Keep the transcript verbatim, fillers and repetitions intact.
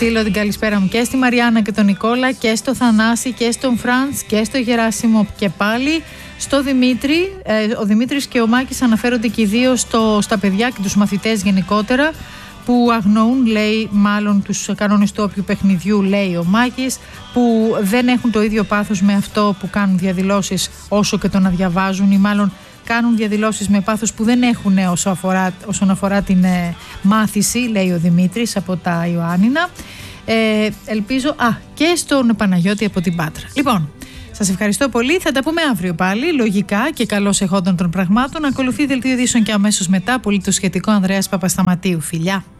στείλω την καλησπέρα μου και στη Μαριάννα και τον Νικόλα και στο Θανάση και στον Φραντς και στο Γεράσιμο και πάλι στο Δημήτρη. Ο Δημήτρης και ο Μάκης αναφέρονται και οι δύο στο, στα παιδιά και τους μαθητές γενικότερα που αγνοούν, λέει, μάλλον τους κανόνες του όποιου παιχνιδιού, λέει ο Μάκης, που δεν έχουν το ίδιο πάθος με αυτό που κάνουν διαδηλώσεις όσο και το να διαβάζουν, ή μάλλον κάνουν διαδηλώσεις με πάθος που δεν έχουν όσο αφορά, όσον αφορά την ε, μάθηση, λέει ο Δημήτρης από τα Ιωάννινα. Ε, ελπίζω, α, και στον Παναγιώτη από την Πάτρα. Λοιπόν, σας ευχαριστώ πολύ. Θα τα πούμε αύριο πάλι, λογικά και καλώς εχόντων των πραγμάτων. Ακολουθεί δελτίο ειδήσεων και αμέσως μετά, πολύ το σχετικό, Ανδρέας Παπασταματίου. Φιλιά!